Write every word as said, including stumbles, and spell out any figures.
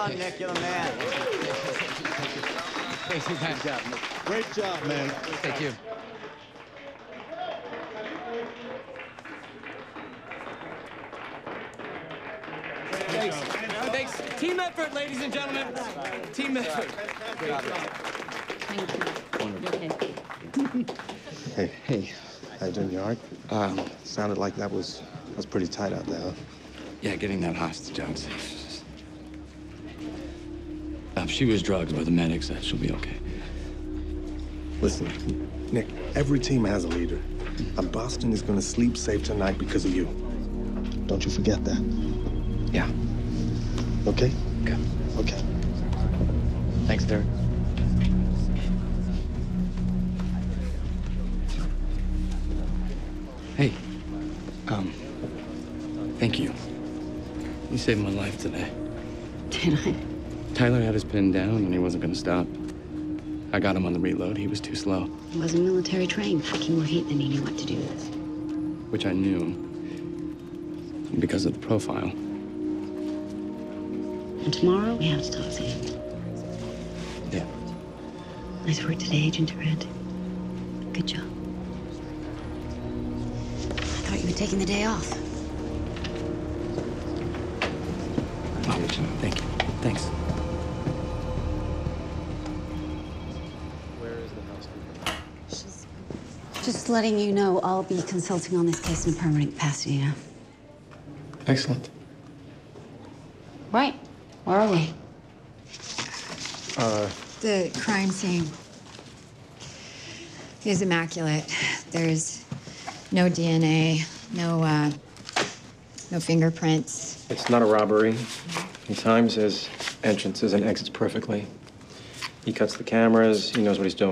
done, Nick. You're the man. Thank you, man. Good job, Nick. Great job, man. Thank you. Thanks. Uh, thanks. Team effort, ladies and gentlemen. Team effort. Hey, hey, how you doing, you all right? Um, sounded like that was was pretty tight out there, huh? Yeah, getting that hostage out. Um, she was drugged by the medics. That she'll be okay. Listen, Nick, every team has a leader. And Boston is gonna sleep safe tonight because of you. Don't you forget that. Yeah. Okay? Okay. Okay. Thanks, Derek. Hey. Um. Thank you. You saved my life today. Did I? Tyler had us pinned down and he wasn't gonna stop. I got him on the reload. He was too slow. He wasn't military trained. Packing more heat than he knew what to do with. Which I knew because of the profile. And tomorrow, we have to talk to him. Yeah. Nice work today, Agent Durant. Good job. I thought you were taking the day off. Oh, thank you. Thanks. Where is the housekeeper? She's just letting you know I'll be consulting on this case in a permanent capacity now. Excellent. Right. Where are we? Uh, The crime scene is immaculate. There's no D N A, no, uh, no fingerprints. It's not a robbery. He times his entrances and exits perfectly. He cuts the cameras. He knows what he's doing.